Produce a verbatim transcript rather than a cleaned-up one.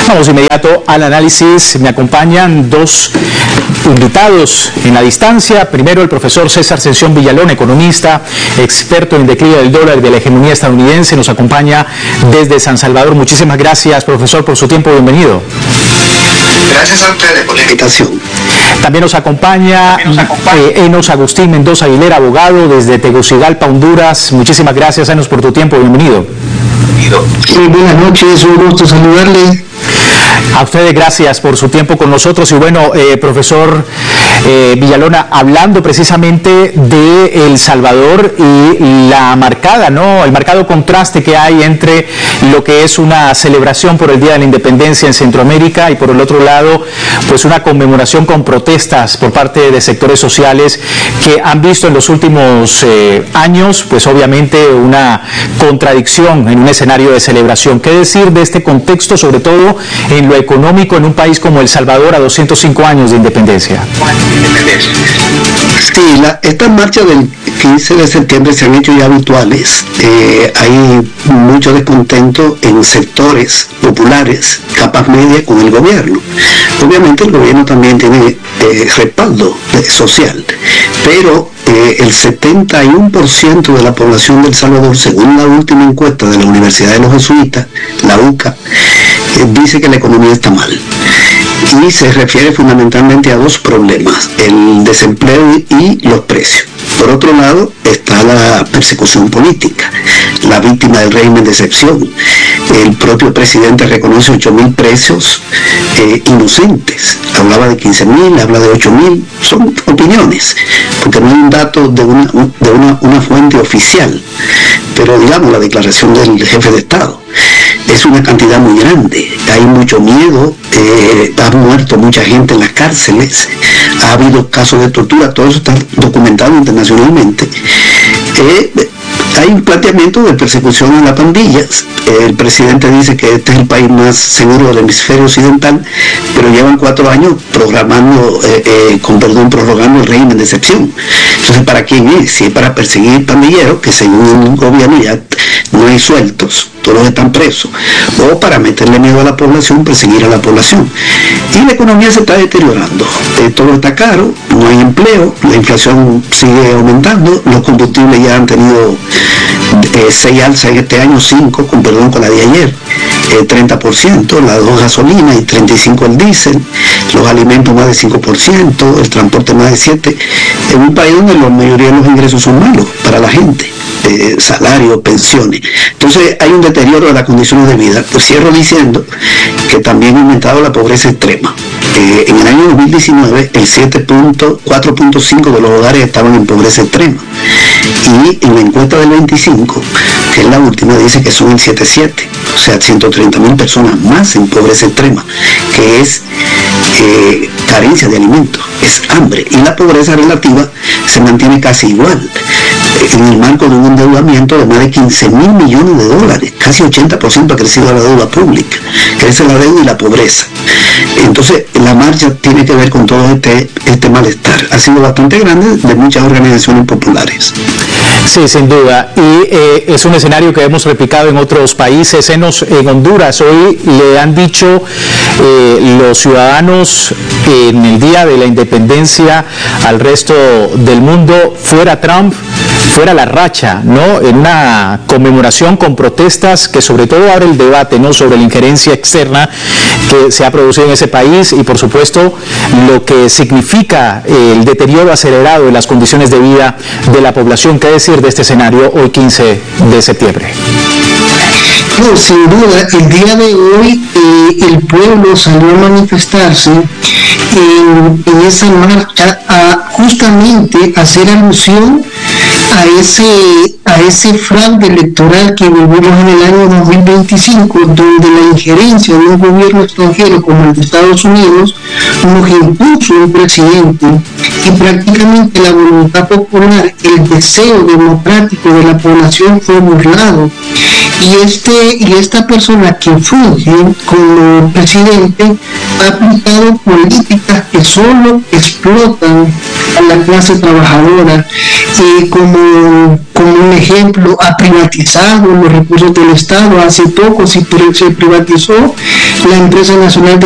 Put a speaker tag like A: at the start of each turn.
A: Vamos de inmediato al análisis. Me acompañan dos invitados en la distancia. Primero, el profesor César Ascensión Villalón, economista, experto en el declive del dólar y de la hegemonía estadounidense. Nos acompaña desde San Salvador. Muchísimas gracias, profesor, por su tiempo. Bienvenido.
B: Gracias a ustedes por la invitación.
A: También nos acompaña, También nos acompaña. Eh, Enos Agustín Mendoza Aguilera, abogado desde Tegucigalpa, Honduras. Muchísimas gracias, Enos, por tu tiempo. Bienvenido.
C: Sí, buenas noches, un gusto saludarle.
A: A ustedes gracias por su tiempo con nosotros. Y bueno, eh, profesor eh, Villalona, hablando precisamente de El Salvador y la marcada, ¿no? El marcado contraste que hay entre lo que es una celebración por el Día de la Independencia en Centroamérica y por el otro lado, pues una conmemoración con protestas por parte de sectores sociales que han visto en los últimos eh, años, pues obviamente una contradicción en un escenario de celebración. ¿Qué decir de este contexto, sobre todo en lo económico, en un país como El Salvador a doscientos cinco años de independencia?
C: Sí, la, estas marchas del quince de septiembre se han hecho ya habituales. Eh, hay mucho descontento en sectores populares, capas medias, con el gobierno. Obviamente el gobierno también tiene eh, respaldo eh, social, pero eh, el setenta y uno por ciento de la población de El Salvador, según la última encuesta de la Universidad de los Jesuitas, la U C A, eh, dice que la economía está mal. Y se refiere fundamentalmente a dos problemas: el desempleo y los precios. Por otro lado está la persecución política, la víctima del régimen de excepción. El propio presidente reconoce ocho mil presos eh, inocentes. Hablaba de quince mil, habla de ocho mil. Son opiniones, porque no hay un dato de una, de una, una fuente oficial. Pero digamos, la declaración del jefe de Estado es una cantidad muy grande. Hay mucho miedo, eh, ha muerto mucha gente en las cárceles, ha habido casos de tortura, todo eso está documentado internacionalmente. Eh, hay un planteamiento de persecución a las pandillas. El presidente dice que este es el país más seguro del hemisferio occidental, pero llevan cuatro años programando, eh, eh, con perdón, prorrogando el régimen de excepción. Entonces, ¿para quién es? Si es para perseguir pandilleros, que según el gobierno ya no hay sueltos, todos están presos, o para meterle miedo a la población, perseguir a la población. Y la economía se está deteriorando, eh, todo está caro, no hay empleo, la inflación sigue aumentando, los combustibles ya han tenido eh, seis alzas en este año, cinco, con perdón, con la de ayer, eh, treinta por ciento, las dos gasolinas y treinta y cinco por ciento el diésel, los alimentos más de cinco por ciento, el transporte más de siete por ciento, en un país donde la mayoría de los ingresos son malos para la gente. Eh, salarios, pensiones. Entonces hay un deterioro de las condiciones de vida. Pues cierro diciendo que también ha aumentado la pobreza extrema. Eh, en el año dos mil diecinueve el cuatro punto cinco de los hogares estaban en pobreza extrema. Y en la encuesta del veinticinco, que es la última, dice que son el siete punto siete. O sea, ciento treinta mil personas más en pobreza extrema, que es eh, carencia de alimentos, es hambre. Y la pobreza relativa se mantiene casi igual, en el marco de un endeudamiento de más de quince mil millones de dólares, casi ochenta por ciento ha crecido la deuda pública, crece la deuda y la pobreza. Entonces la marcha tiene que ver con todo este, este malestar, ha sido bastante grande de muchas organizaciones populares.
A: Sí, sin duda, y eh, es un escenario que hemos replicado en otros países. En, en Honduras hoy le han dicho eh, los ciudadanos en el Día de la Independencia al resto del mundo: fuera Trump, fuera la racha, ¿no? En una conmemoración con protestas que sobre todo abre el debate, ¿no?, sobre la injerencia externa que se ha producido en ese país y por supuesto lo que significa el deterioro acelerado de las condiciones de vida de la población. ¿Qué decir de este escenario hoy quince de septiembre?
C: No, sin duda, el día de hoy eh, el pueblo salió a manifestarse en, en esa marcha a justamente hacer alusión a ese, a ese fraude electoral que vivimos en el año dos mil veinticinco, donde la injerencia de un gobierno extranjero como el de Estados Unidos nos impuso un presidente y prácticamente la voluntad popular, el deseo democrático de la población fue burlado. Y, este, y esta persona que funge como presidente ha aplicado políticas que solo explotan
D: a la clase trabajadora, y como, como un ejemplo ha privatizado los recursos del Estado. Hace poco se privatizó la empresa nacional de